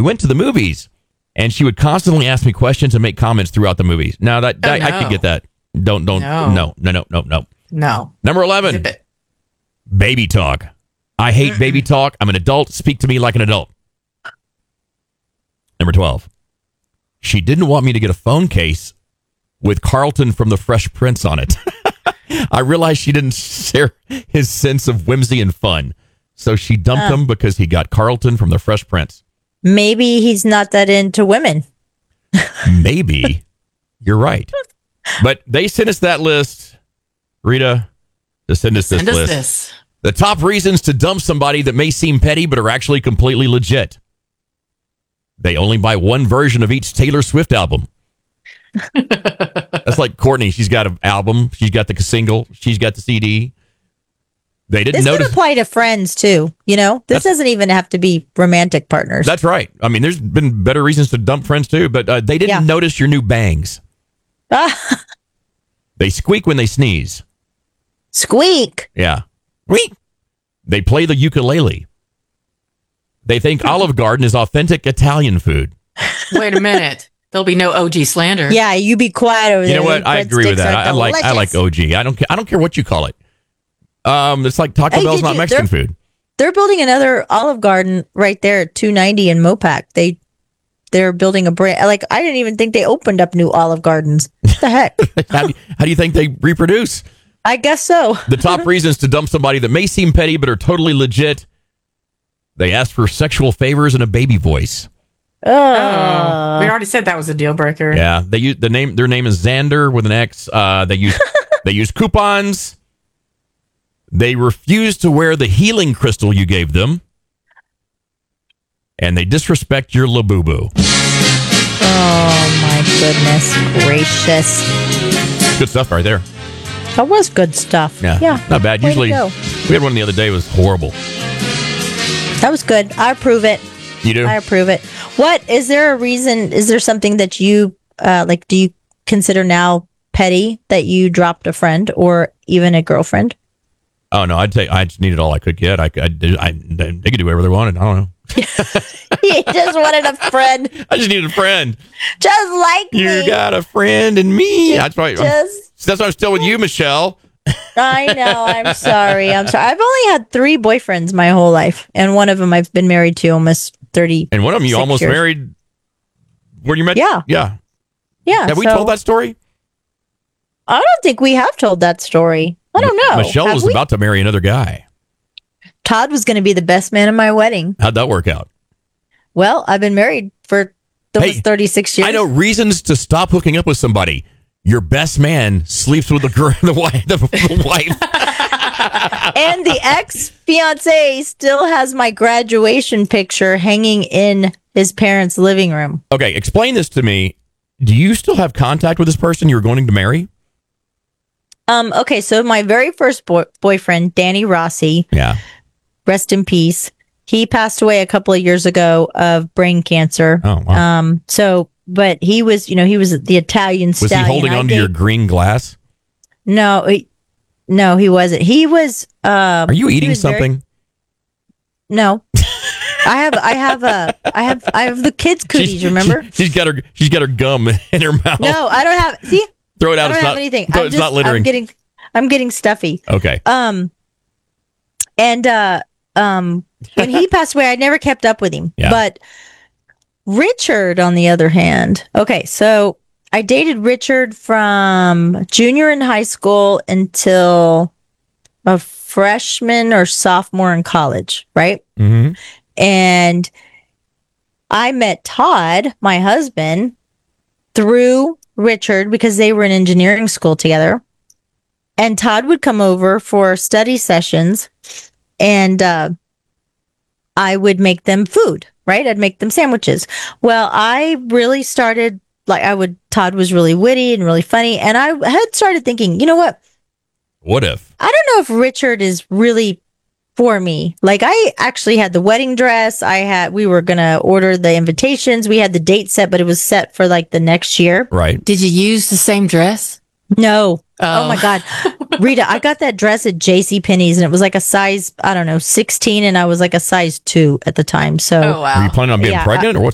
went to the movies, and she would constantly ask me questions and make comments throughout the movies. Now that Oh, I could get that. No. Number 11, baby talk. I hate baby talk. I'm an adult. Speak to me like an adult. Number 12, she didn't want me to get a phone case with Carlton from The Fresh Prince on it. I realized she didn't share his sense of whimsy and fun. So she dumped him because he got Carlton from The Fresh Prince. Maybe he's not that into women. Maybe. You're right. But they sent us that list, Rita, to send us this list. The top reasons to dump somebody that may seem petty but are actually completely legit. They only buy one version of each Taylor Swift album. That's like Courtney. She's got an album. She's got the single. She's got the CD. They didn't This notice. could apply to friends too. This doesn't even have to be romantic partners. That's right. I mean, there's been better reasons to dump friends too, but they didn't notice your new bangs. They squeak when they sneeze. Squeak. Yeah. Squeak. They play the ukulele. They think Olive Garden is authentic Italian food. Wait a minute. There'll be no OG slander. Yeah, you be quiet over there. You know what? I agree with that. I like OG. I don't care what you call it. It's like Taco Bell's not Mexican food. They're building another Olive Garden right there at 290 in Mopac. They're building a brand. Like, I didn't even think they opened up new Olive Gardens. What the heck? How do you think they reproduce? I guess so. The top reasons to dump somebody that may seem petty but are totally legit. They ask for sexual favors and a baby voice. We already said that was a deal breaker. Yeah, they use their name is Xander with an X. They use coupons. They refuse to wear the healing crystal you gave them. And they disrespect your labubu. Oh, my goodness gracious. Good stuff right there. That was good stuff. Yeah. Not bad. Way to Usually, go. we had one the other day. It was horrible. That was good. I approve it. You do? I approve it. What is there a reason? Is there something that you like? Do you consider now petty that you dropped a friend or even a girlfriend? Oh no, I just needed all I could get. They could do whatever they wanted. I don't know. He just wanted a friend. I just needed a friend. Just like You me. got a friend in me. That's why. That's why I'm still with you, Michelle. I know. I'm sorry. I've only had 3 boyfriends my whole life, and one of them I've been married to almost 30. And one of them you almost married when you met. Yeah. Yeah. Have we so- told that story? I don't think we have told that story. I don't know. Michelle was about to marry another guy. Todd was going to be the best man at my wedding. How'd that work out? Well, I've been married for almost 36 years. I know reasons to stop hooking up with somebody. Your best man sleeps with the wife. And the ex-fiance still has my graduation picture hanging in his parents' living room. Okay, explain this to me. Do you still have contact with this person you were going to marry? Okay, so my very first boyfriend, Danny Rossi, rest in peace. He passed away a couple of years ago of brain cancer. Oh, wow. But he was, he was the Italian stallion. Was he holding onto your green glass? No, he wasn't. He was. Are you eating something? No. I have the kids' cooties. Remember? She's got her gum in her mouth. No, I don't have. See, throw it out. I don't have anything. It's not littering. I'm getting stuffy. Okay. When he passed away, I never kept up with him. Yeah. But Richard, on the other hand, okay, so I dated Richard from junior in high school until a freshman or sophomore in college, right? Mm-hmm. And I met Todd, my husband, through Richard because they were in engineering school together. And Todd would come over for study sessions, and I would make them food, right? I'd make them sandwiches. Well, I really started, Todd was really witty and really funny. And I had started thinking, you know what? What if? I don't know if Richard is really for me. Like, I actually had the wedding dress. We were going to order the invitations. We had the date set, but it was set for like the next year. Right. Did you use the same dress? No. Oh my God. Rita, I got that dress at JCPenney's and it was like a size, I don't know, 16, and I was like a size 2 at the time. So wow. Were you planning on being pregnant or what?